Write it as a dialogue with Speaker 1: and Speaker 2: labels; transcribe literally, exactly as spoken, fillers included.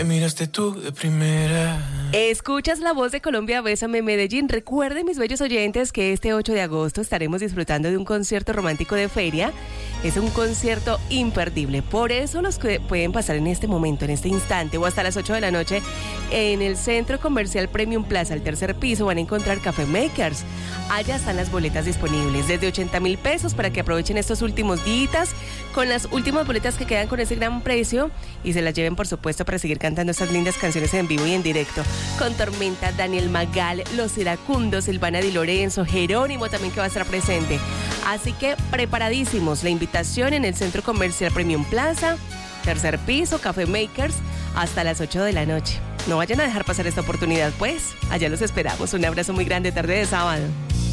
Speaker 1: Me miraste tú de primera.
Speaker 2: Escuchas la voz de Colombia, Bésame Medellín. Recuerden, mis bellos oyentes, que este ocho de agosto estaremos disfrutando de un concierto romántico de feria. Es un concierto imperdible. Por eso los que pueden pasar en este momento, en este instante o hasta las ocho de la noche en el Centro Comercial Premium Plaza, al tercer piso, van a encontrar Café Makers. Allá están las boletas disponibles desde ochenta mil pesos para que aprovechen estos últimos días con las últimas boletas que quedan con ese gran precio y se las lleven, por supuesto, para seguir cantando estas lindas canciones en vivo y en directo. Con Tormenta, Daniel Magal, Los Iracundos, Silvana Di Lorenzo, Jerónimo también que va a estar presente. Así que preparadísimos, la invitación en el Centro Comercial Premium Plaza, tercer piso, Café Makers, hasta las ocho de la noche. No vayan a dejar pasar esta oportunidad, pues. Allá los esperamos. Un abrazo muy grande, tarde de sábado.